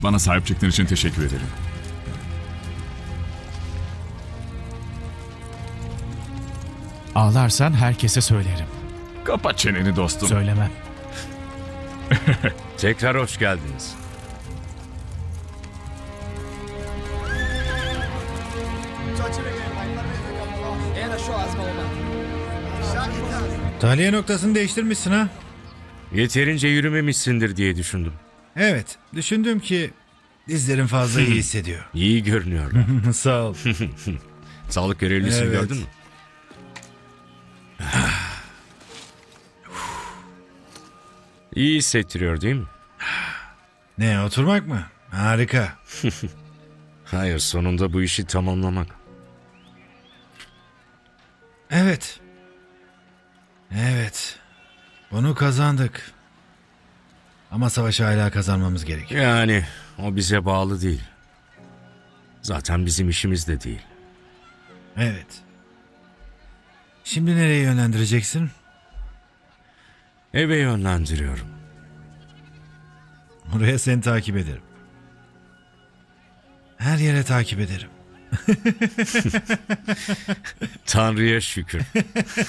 Bana sahip çıktığın için teşekkür ederim. Ağlarsan herkese söylerim. Kapat çeneni dostum. Söylemem. Tekrar hoş geldiniz. Tahliye noktasını değiştirmişsin ha? Yeterince yürümemişsindir diye düşündüm. Evet. Düşündüm ki dizlerin fazla iyi hissediyor. İyi görünüyorlar. Sağ ol. Sağlık görevlisini Evet. gördün mü? İyi hissettiriyor değil mi? Ne, oturmak mı? Harika. Hayır, sonunda bu işi tamamlamak. Evet. Evet. Bunu kazandık. Ama savaşı hala kazanmamız gerekiyor. Yani o bize bağlı değil. Zaten bizim işimiz de değil. Evet. Şimdi nereye yönlendireceksin? Eve yönlendiriyorum. Oraya seni takip ederim. Her yere takip ederim. Tanrı'ya şükür.